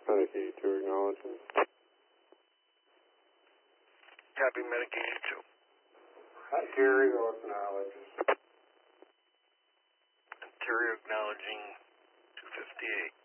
Medicated 2 acknowledging. Copy Medicated 2. Ontario acknowledges. Ontario acknowledging 258.